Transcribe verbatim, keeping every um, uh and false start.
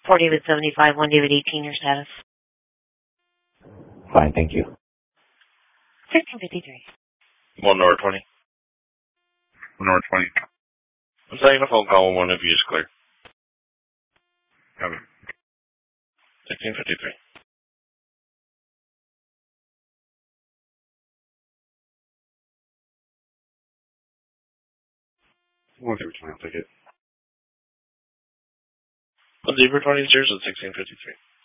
four David seventy-five, one David eighteen, your status. Fine, thank you. sixteen fifty-three. one Nora twenty. one Nora twenty. I'm taking a phone call when one of you is clear. Copy. sixteen fifty-three. one David twenty, I'll take it. one David twenty, zeros at sixteen fifty-three.